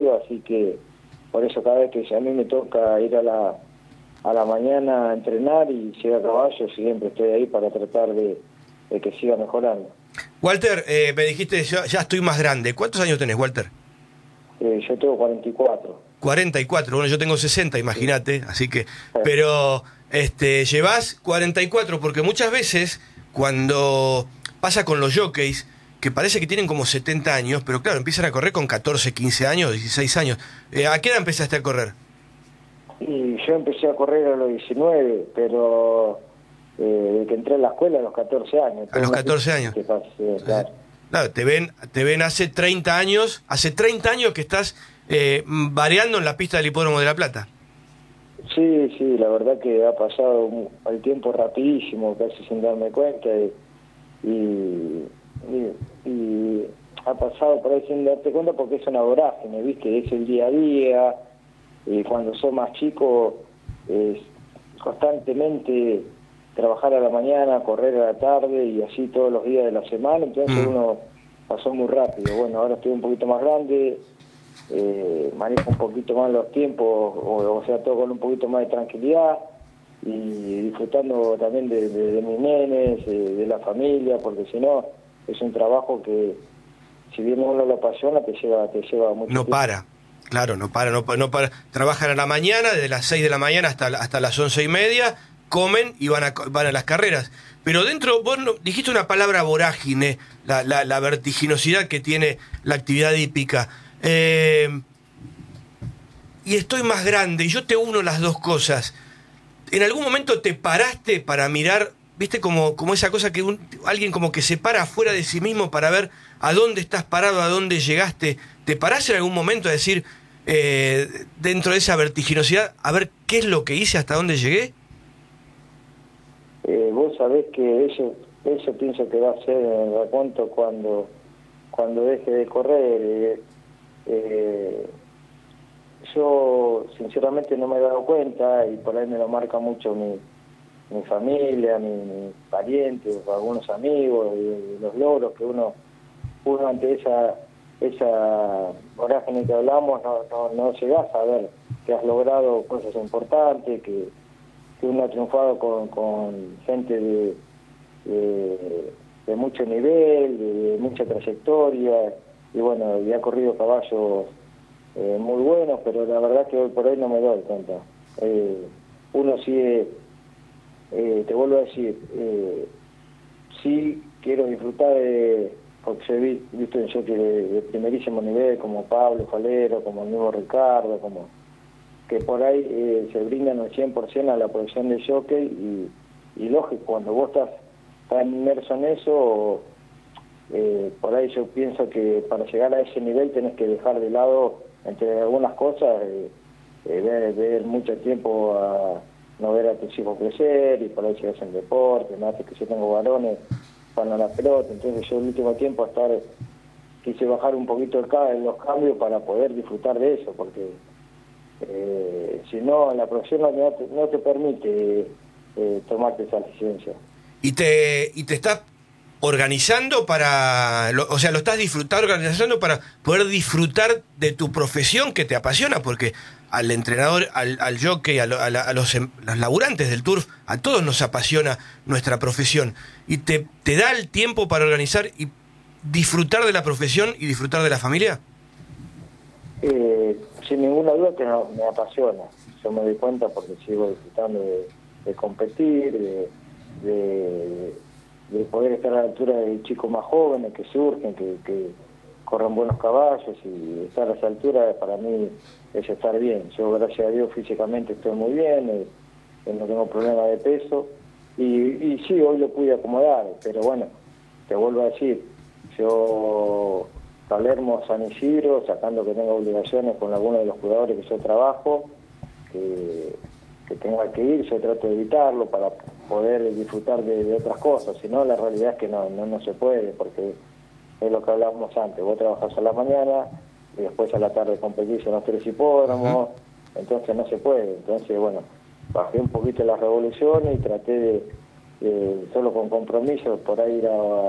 rápido, así que por eso cada vez que a mí me toca ir a la mañana a entrenar y llegar a caballo, siempre estoy ahí para tratar de que siga mejorando. Walter, me dijiste, ya estoy más grande. ¿Cuántos años tenés, Walter? Yo tengo 44. 44, bueno, yo tengo 60, imagínate, así que, Sí. pero llevás 44, porque muchas veces cuando pasa con los jockeys, que parece que tienen como 70 años, pero claro, empiezan a correr con 14, 15 años, 16 años. ¿A qué edad empezaste a correr? Y yo empecé a correr a los 19, pero de que entré a la escuela a los 14 años. A los 14 años. Claro. Claro, te ven hace 30 años que estás variando en la pista del Hipódromo de La Plata. Sí, la verdad que ha pasado el tiempo rapidísimo, casi sin darme cuenta, y ha pasado por ahí sin darte cuenta porque es una vorágine, ¿viste? Es el día a día, y cuando sos más chico, constantemente trabajar a la mañana, correr a la tarde y así todos los días de la semana, entonces uno pasó muy rápido. Bueno, ahora estoy un poquito más grande, manejo un poquito más los tiempos, o sea, todo con un poquito más de tranquilidad y disfrutando también de mis nenes, de la familia, porque si no, es un trabajo que, si bien uno lo apasiona, te lleva mucho No tiempo. para, claro, no para. Trabajan a la mañana, desde las 6 de la mañana hasta las 11:30, comen y van a las carreras. Pero dentro, vos dijiste una palabra vorágine, la vertiginosidad que tiene la actividad hípica. Y estoy más grande, y yo te uno las dos cosas. ¿En algún momento te paraste para mirar, viste, como esa cosa que alguien como que se para afuera de sí mismo para ver a dónde estás parado, a dónde llegaste? ¿Te parás en algún momento a decir, dentro de esa vertiginosidad, a ver qué es lo que hice, hasta dónde llegué? Vos sabés que eso pienso que va a ser en el recuento cuando deje de correr. Yo sinceramente no me he dado cuenta, y por ahí me lo marca mucho mi familia, mis parientes, algunos amigos, y los logros que uno ante esa vorágine que hablamos, no llegás a ver que has logrado cosas importantes, que uno ha triunfado con gente de mucho nivel, de mucha trayectoria, y bueno, y ha corrido caballos muy buenos, pero la verdad que hoy por hoy no me doy cuenta. Uno sigue, te vuelvo a decir, sí quiero disfrutar porque se visto en jockey de primerísimo nivel, como Pablo Falero, como el mismo Ricardo, como que por ahí se brindan al 100% a la profesión de jockey, y lógico, cuando vos estás tan inmerso en eso, por ahí yo pienso que para llegar a ese nivel tenés que dejar de lado, entre algunas cosas, ver mucho tiempo a no ver a tus hijos crecer, y por ahí llegas en deporte, más que yo tengo varones para la pelota, entonces yo el último tiempo quise bajar un poquito los cambios para poder disfrutar de eso, porque si no, la profesión no te permite tomarte esa licencia. Y te estás organizando o sea, lo estás organizando para poder disfrutar de tu profesión que te apasiona, porque al entrenador, al jockey, a los laburantes del turf, a todos nos apasiona nuestra profesión, y te da el tiempo para organizar y disfrutar de la profesión y disfrutar de la familia. Sin ninguna duda que me apasiona. Yo me doy cuenta porque sigo disfrutando de competir, de poder estar a la altura de chicos más jóvenes que surgen, que corren buenos caballos, y estar a esa altura para mí es estar bien. Yo, gracias a Dios, físicamente estoy muy bien, no tengo problema de peso, y sí, hoy lo pude acomodar, pero bueno, te vuelvo a decir, yo, Palermo, San Isidro, sacando que tengo obligaciones con algunos de los jugadores que yo trabajo, que tenga que ir, yo trato de evitarlo para poder disfrutar de otras cosas. Si no, la realidad es que no se puede, porque es lo que hablábamos antes, vos trabajás a la mañana y después a la tarde competís en los 3 hipódromos, entonces no se puede. Entonces, bueno, bajé un poquito las revoluciones y traté de solo con compromisos por ahí ir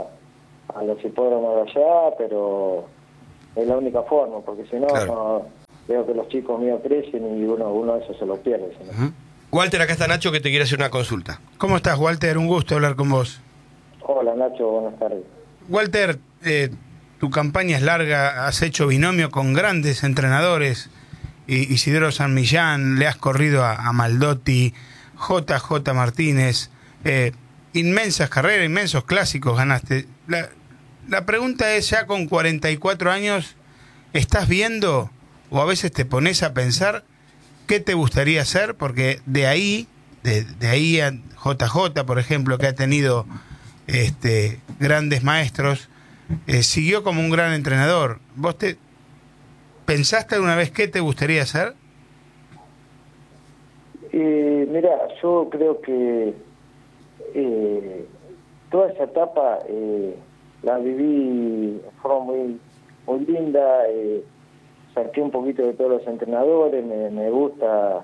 a los hipódromos de allá, pero es la única forma, porque si no, claro, veo que los chicos míos crecen y uno de esos se los pierde. ¿No? Walter, acá está Nacho que te quiere hacer una consulta. ¿Cómo estás, Walter? Un gusto hablar con vos. Hola Nacho, buenas tardes. Walter, tu campaña es larga, has hecho binomio con grandes entrenadores, Isidoro San Millán, le has corrido a Maldotti, JJ Martínez, inmensas carreras, inmensos clásicos ganaste. La pregunta es, ya con 44 años, ¿estás viendo o a veces te pones a pensar qué te gustaría hacer? Porque de ahí a JJ, por ejemplo, que ha tenido grandes maestros, siguió como un gran entrenador. ¿Vos pensaste alguna vez qué te gustaría hacer? Mira, yo creo que toda esa etapa la viví de forma muy linda. Saqué un poquito de todos los entrenadores, me gusta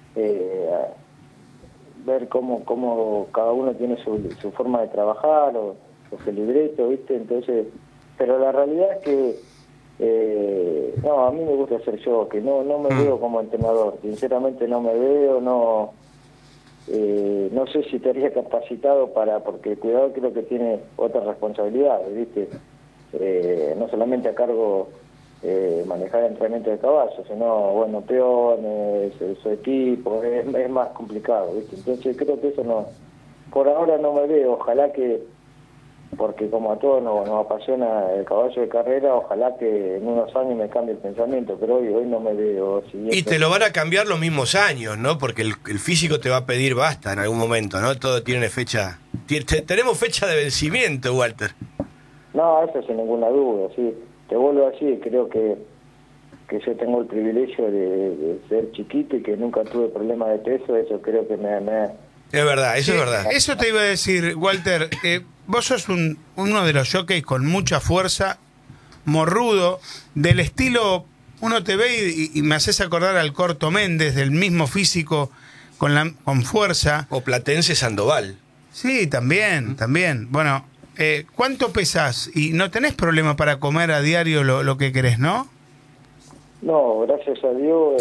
ver cómo cada uno tiene su forma de trabajar o su libreto, ¿viste? Entonces, pero la realidad es que no, a mí me gusta ser yo, que no me veo como entrenador, sinceramente no me veo, no sé si estaría capacitado porque el cuidador creo que tiene otras responsabilidades, ¿viste? No solamente a cargo manejar entrenamiento de caballos, sino, bueno, peones, su equipo, es más complicado, ¿viste? Entonces creo que eso no, por ahora no me veo, ojalá que, porque como a todos nos apasiona el caballo de carrera, ojalá que en unos años me cambie el pensamiento, pero hoy no me veo. Y te lo van a cambiar los mismos años, ¿no? Porque el físico te va a pedir basta en algún momento, ¿no? Todo tiene fecha. Tenemos fecha de vencimiento, Walter. No, eso sin ninguna duda, sí. Te vuelvo a decir, creo que yo tengo el privilegio de ser chiquito y que nunca tuve problemas de peso, eso creo que Es verdad, eso es verdad. Eso te iba a decir, Walter, vos sos uno de los jockeys con mucha fuerza, morrudo, del estilo, uno te ve y me haces acordar al Corto Méndez, del mismo físico, con fuerza. O Platense Sandoval. Sí, también. Bueno, ¿cuánto pesás? Y no tenés problema para comer a diario lo que querés, ¿no? No, gracias a Dios,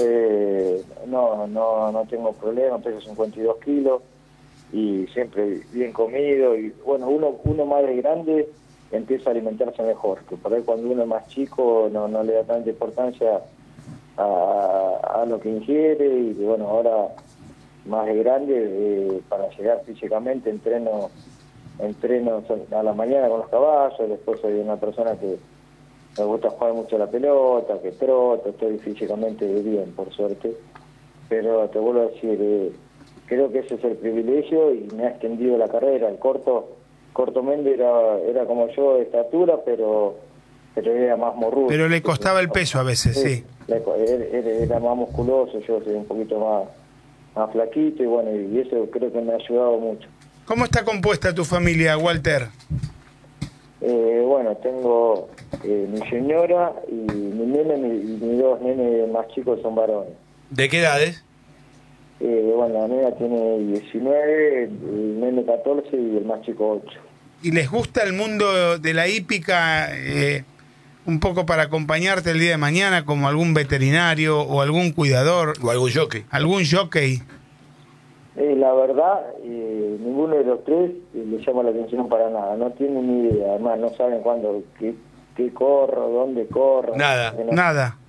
no tengo problema, peso 52 kilos y siempre bien comido. Y bueno, uno más de grande empieza a alimentarse mejor, que por ahí cuando uno es más chico no le da tanta importancia a lo que ingiere. Y bueno, ahora más de grande, para llegar físicamente entreno a la mañana con los caballos, después soy una persona que me gusta jugar mucho la pelota, que troto, estoy físicamente bien, por suerte. Pero te vuelvo a decir, creo que ese es el privilegio y me ha extendido la carrera. El Corto Méndez era como yo de estatura, pero era más morrudo. Pero le costaba el peso a veces, sí. Era más musculoso, yo soy un poquito más flaquito y bueno, y eso creo que me ha ayudado mucho. ¿Cómo está compuesta tu familia, Walter? Bueno, tengo mi señora y mi nene y mis dos nenes más chicos son varones. ¿De qué edades? Bueno, la nena tiene 19, el nene 14 y el más chico 8. ¿Y les gusta el mundo de la hípica un poco para acompañarte el día de mañana como algún veterinario o algún cuidador? ¿O algún jockey? ¿Algún jockey? La verdad, ninguno de los tres le llama la atención para nada, no tienen ni idea, además no saben cuándo, qué corro, dónde corro. Nada.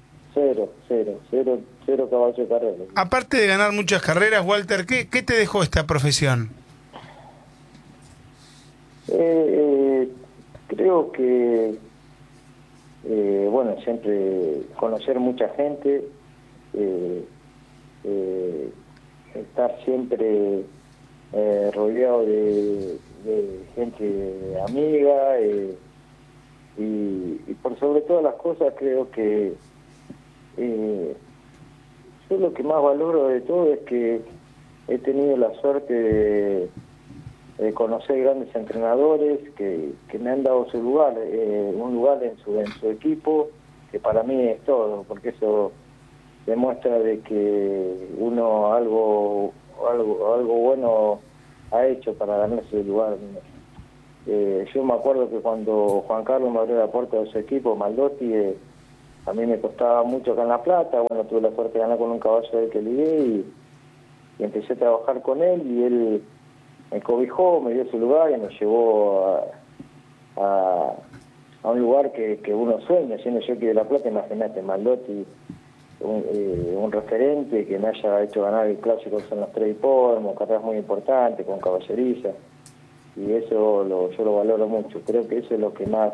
Cero caballo de carrera. Aparte de ganar muchas carreras, Walter, ¿qué te dejó esta profesión? Creo que, bueno, siempre conocer mucha gente, estar siempre rodeado de gente amiga y por sobre todas las cosas creo que yo lo que más valoro de todo es que he tenido la suerte de conocer grandes entrenadores que me han dado su lugar, un lugar en su equipo, que para mí es todo, porque eso demuestra de que uno algo bueno ha hecho para ganarse el lugar. Yo me acuerdo que cuando Juan Carlos me abrió la puerta de su equipo, Maldotti, a mí me costaba mucho acá en La Plata. Bueno, tuve la suerte de ganar con un caballo del que ligué y empecé a trabajar con él, y él me cobijó, me dio su lugar y me llevó a un lugar que uno sueña. Siendo yo que de La Plata, imagínate, Maldotti, un referente que me haya hecho ganar el clásico en los 3 hipódromos, carreras muy importantes, con caballeriza, y eso yo lo valoro mucho. Creo que eso es lo que más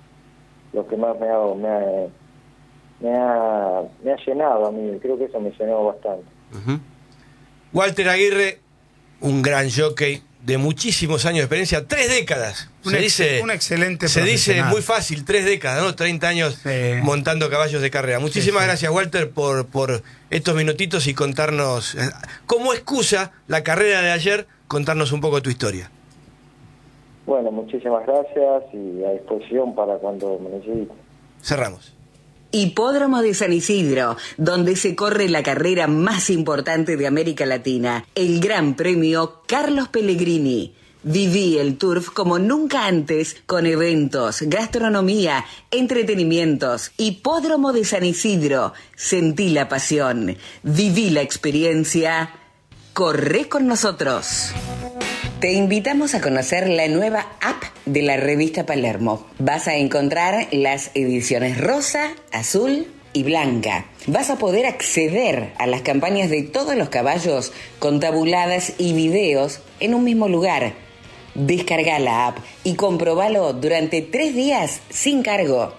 me ha llenado a mí. Creo que eso me llenó bastante. Uh-huh. Walter Aguirre, un gran jockey de muchísimos años de experiencia, 3 décadas. Un excelente se dice profesional. muy fácil, 3 décadas, ¿no? 30 años montando caballos de carrera. Muchísimas gracias, Walter, por estos minutitos y contarnos, como excusa la carrera de ayer, contarnos un poco tu historia. Bueno, muchísimas gracias y a disposición para cuando me necesite. Cerramos. Hipódromo de San Isidro, donde se corre la carrera más importante de América Latina, el Gran Premio Carlos Pellegrini. Viví el turf como nunca antes, con eventos, gastronomía, entretenimientos. Hipódromo de San Isidro, sentí la pasión, viví la experiencia, corre con nosotros. Te invitamos a conocer la nueva app de la revista Palermo. Vas a encontrar las ediciones rosa, azul y blanca. Vas a poder acceder a las campañas de todos los caballos con tabuladas y videos en un mismo lugar. Descarga la app y comprobalo durante 3 días sin cargo.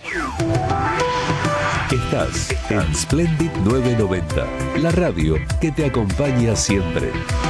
Estás en Splendid 990, la radio que te acompaña siempre.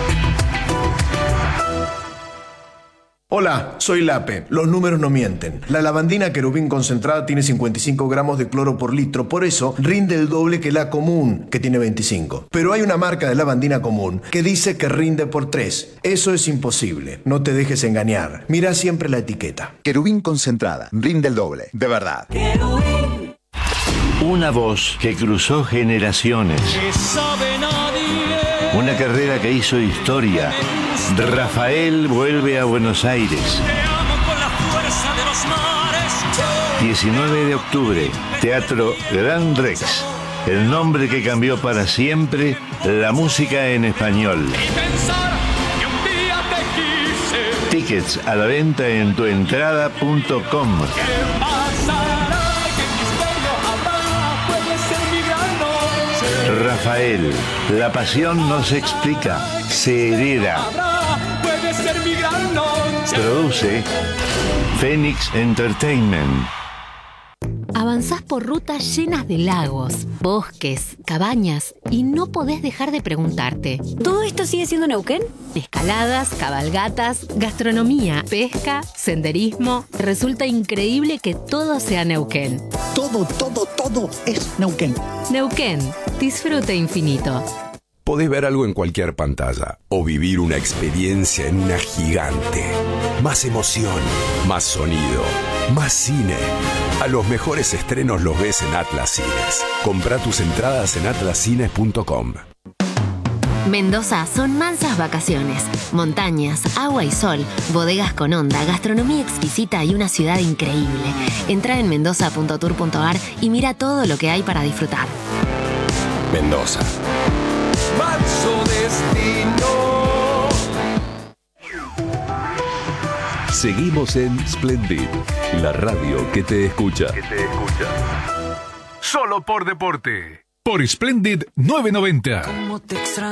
Hola, soy Lape. Los números no mienten. La lavandina Querubín concentrada tiene 55 gramos de cloro por litro, por eso rinde el doble que la común, que tiene 25. Pero hay una marca de lavandina común que dice que rinde por 3. Eso es imposible. No te dejes engañar. Mira siempre la etiqueta. Querubín concentrada, rinde el doble, de verdad. Querubín. Una voz que cruzó generaciones. Una carrera que hizo historia. Rafael vuelve a Buenos Aires. 19 de octubre, Teatro Gran Rex. El nombre que cambió para siempre la música en español. Tickets a la venta en tuentrada.com. Rafael, la pasión no se explica, se hereda. Produce Phoenix Entertainment. Avanzás por rutas llenas de lagos, bosques, cabañas y no podés dejar de preguntarte: ¿todo esto sigue siendo Neuquén? Escaladas, cabalgatas, gastronomía, pesca, senderismo. Resulta increíble que todo sea Neuquén. Todo es Neuquén. Neuquén, disfrute infinito. Podés ver algo en cualquier pantalla o vivir una experiencia en una gigante. Más emoción, más sonido, más cine. A los mejores estrenos los ves en Atlas Cines. Comprá tus entradas en atlascines.com. Mendoza son mansas vacaciones, montañas, agua y sol, bodegas con onda, gastronomía exquisita y una ciudad increíble. Entra en mendoza.tour.ar y mira todo lo que hay para disfrutar. Mendoza. Manso destino. Seguimos en Splendid, la radio que te escucha. Solo por deporte. Por Splendid 990. ¿Cómo te extraño?